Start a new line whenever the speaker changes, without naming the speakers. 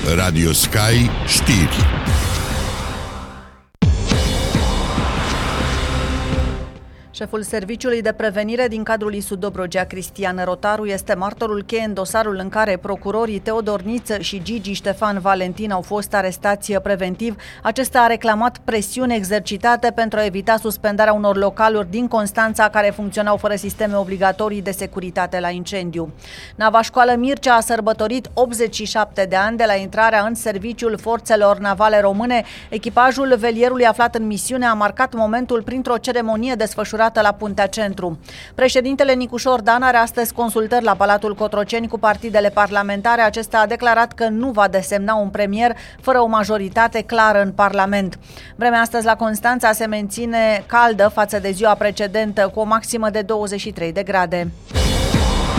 Radio Sky Știri.
Șeful Serviciului de Prevenire din cadrul ISU Dobrogea, Cristian Rotaru, este martorul cheie în dosarul în care procurorii Teodor Niță și Gigi Ștefan Valentin au fost arestați preventiv. Acesta a reclamat presiuni exercitate pentru a evita suspendarea unor localuri din Constanța care funcționau fără sisteme obligatorii de securitate la incendiu. Nava Școală Mircea a sărbătorit 87 de ani de la intrarea în serviciul forțelor navale române. Echipajul velierului aflat în misiune a marcat momentul printr-o ceremonie desfășurată la Puntea Centru. Președintele Nicușor Dan are astăzi consultări la Palatul Cotroceni cu partidele parlamentare. Acesta a declarat că nu va desemna un premier fără o majoritate clară în Parlament. Vremea astăzi la Constanța se menține caldă față de ziua precedentă, cu o maximă de 23 de grade.